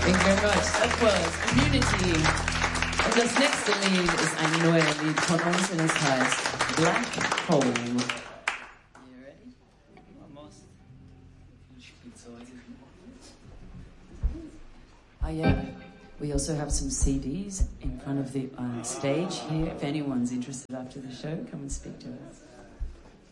Thank you very much. Das was Community. Und das nächste Lied ist ein neues Lied von uns und es heißt Black Hole. You ready? Almost. Oh yeah. We also have some CDs in front of the stage here. If anyone's interested after the show, come and speak to us.